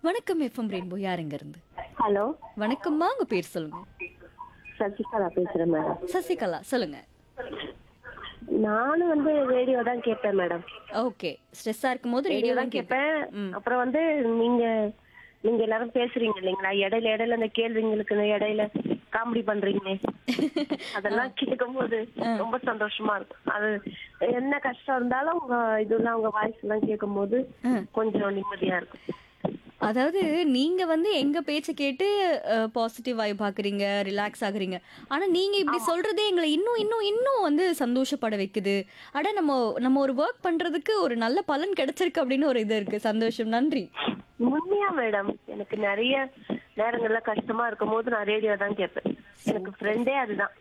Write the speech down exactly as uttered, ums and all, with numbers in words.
வணக்கம் FM rainbow. யாருங்க இருந்து? ஹலோ, வணக்கம்மா, உங்க பேர் சொல்லுங்க. சசிகலா பேசுறேன் மேடம். சசிகலா, சொல்லுங்க. நானும் வந்து ரேடியோ தான் கேட்பேன் மேடம். ஓகே. ஸ்ட்ரெஸ்ஸா இருக்கும்போது ரேடியோ ரேடியோ தான் தான் கேட்பேன். கேட்பேன். ம். அப்புறம் வந்து நீங்க நீங்க எல்லாரும் பேசுறீங்க இல்லைங்களா, இடையில இடையில அந்த கேள்விங்களுக்கு இந்த இடையில காமெடி பண்றீங்க, அதெல்லாம் கேட்கும்போது ரொம்ப சந்தோஷமா இருக்கும். அது என்ன கஷ்டம் இருந்தாலும் உங்க இதெல்லாம் உங்க வாய்ஸ் எல்லாம் கேட்கும்போது ஆ. கொஞ்சம் நிம்மதியா இருக்கும். அதாவது நீங்க வந்து எங்க பேச்ச கேட்டு பாசிட்டிவ் வைப் ஆக்குறீங்க, ரிலாக்ஸ் ஆகுறீங்க. ஆனா நீங்க இப்படி ஆமா, சொல்றதே எங்களை இன்னும் இன்னும் இன்னும் வந்து சந்தோஷப்பட வைக்குது. அட நம்ம நம்ம ஒரு ஒர்க் பண்றதுக்கு ஒரு நல்ல பலன் கிடைச்சிருக்கு அப்படின்னு ஒரு இது இருக்கு. சந்தோஷம். நன்றி. உண்மையா மேடம், எனக்கு நிறைய நேரங்கள்ல கஷ்டமா இருக்கும் போது நான் ரேடியோ தான் கேட்பேன். எனக்கு ஃப்ரெண்டே அதுதான்.